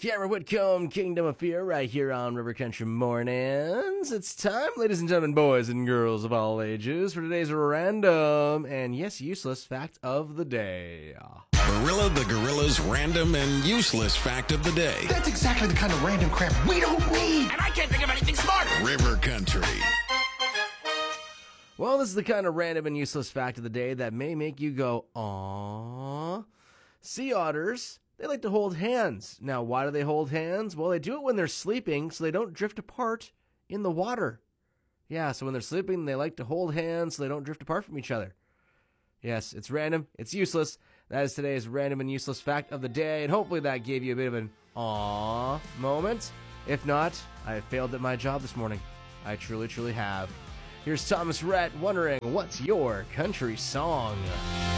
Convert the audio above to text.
Cameron Whitcomb, Kingdom of Fear, right here on River Country Mornings. It's time, ladies and gentlemen, boys and girls of all ages, for today's random and, yes, useless fact of the day. Barilla the Gorilla's random and useless fact of the day. That's exactly the kind of random crap we don't need. And I can't think of anything smarter. River Country. Well, this is the kind of random and useless fact of the day that may make you go, aww. Sea otters, they like to hold hands. Now, why do they hold hands? Well, they do it when they're sleeping so they don't drift apart in the water. Yeah, so when they're sleeping, they like to hold hands so they don't drift apart from each other. Yes, it's random, it's useless. That is today's random and useless fact of the day, and hopefully that gave you a bit of an aww moment. If not, I have failed at my job this morning. I truly, truly have. Here's Thomas Rhett wondering, what's your country song?